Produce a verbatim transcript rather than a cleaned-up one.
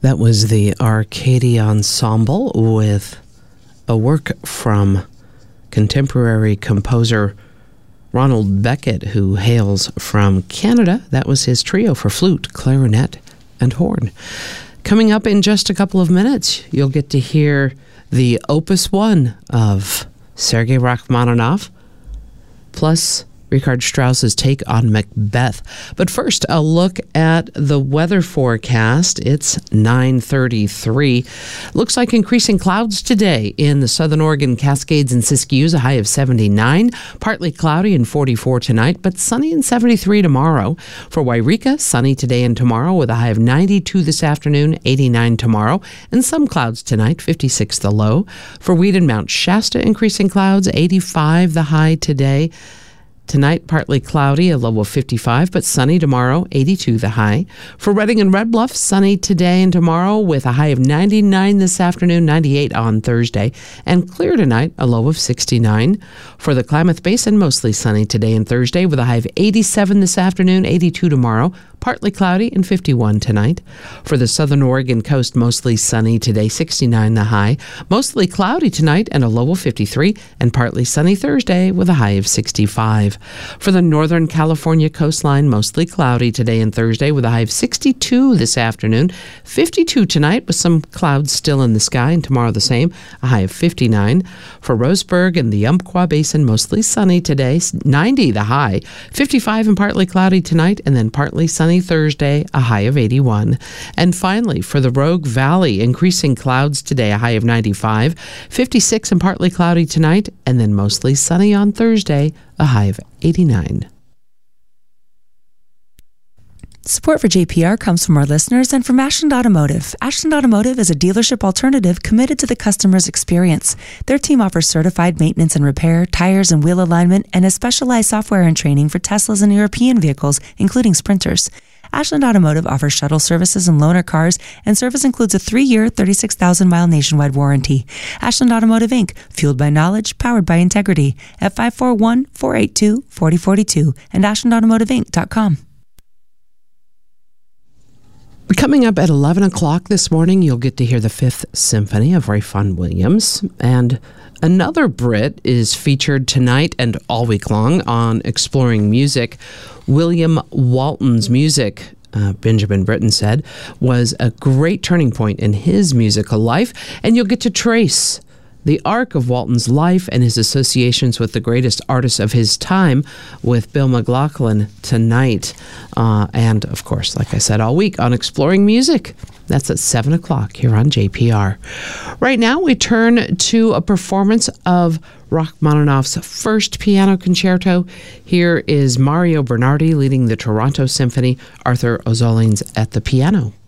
That was the Arcadia Ensemble with a work from contemporary composer Ronald Beckett, who hails from Canada. That was his trio for flute, clarinet, and horn. Coming up in just a couple of minutes, you'll get to hear the Opus One of Sergei Rachmaninoff, plus Richard Strauss's take on Macbeth. But first, a look at the weather forecast. It's nine thirty-three. Looks like increasing clouds today in the southern Oregon Cascades and Siskiyous, a high of seventy-nine. Partly cloudy and forty-four tonight, but sunny and seventy-three tomorrow. For Wairika, sunny today and tomorrow with a high of ninety-two this afternoon, eighty-nine tomorrow. And some clouds tonight, fifty-six the low. For Weed and Mount Shasta, increasing clouds, eighty-five the high today. Tonight, partly cloudy, a low of fifty-five, but sunny tomorrow, eighty-two the high. For Redding and Red Bluff, sunny today and tomorrow with a high of ninety-nine this afternoon, ninety-eight on Thursday. And clear tonight, a low of sixty-nine. For the Klamath Basin, mostly sunny today and Thursday with a high of eighty-seven this afternoon, eighty-two tomorrow. Partly cloudy and fifty-one tonight. For the southern Oregon coast, mostly sunny today, sixty-nine the high. Mostly cloudy tonight and a low of fifty-three, and partly sunny Thursday with a high of sixty-five. For the northern California coastline, mostly cloudy today and Thursday with a high of sixty-two this afternoon, fifty-two tonight with some clouds still in the sky, and tomorrow the same, a high of fifty-nine. For Roseburg and the Umpqua Basin, mostly sunny today, ninety the high, fifty-five and partly cloudy tonight, and then partly sunny Thursday, a high of eighty-one. And finally, for the Rogue Valley, increasing clouds today, a high of ninety-five, fifty-six and partly cloudy tonight, and then mostly sunny on Thursday, a high of eighty-nine. Support for J P R comes from our listeners and from Ashland Automotive. Ashland Automotive is a dealership alternative committed to the customer's experience. Their team offers certified maintenance and repair, tires and wheel alignment, and has specialized software and training for Teslas and European vehicles, including Sprinters. Ashland Automotive offers shuttle services and loaner cars, and service includes a three-year, thirty-six thousand mile nationwide warranty. Ashland Automotive Incorporated, fueled by knowledge, powered by integrity, at five four one, four eight two, four zero four two and ashland automotive inc dot com. Coming up at eleven o'clock this morning, you'll get to hear the Fifth Symphony of Ray Vaughan Williams. And another Brit is featured tonight and all week long on Exploring Music. William Walton's music, uh, Benjamin Britten said, was a great turning point in his musical life. And you'll get to trace the arc of Walton's life and his associations with the greatest artists of his time with Bill McLaughlin tonight. Uh, and, of course, like I said, all week on Exploring Music. That's at seven o'clock here on J P R. Right now, we turn to a performance of Rachmaninoff's first piano concerto. Here is Mario Bernardi leading the Toronto Symphony, Arthur Ozolines at the piano.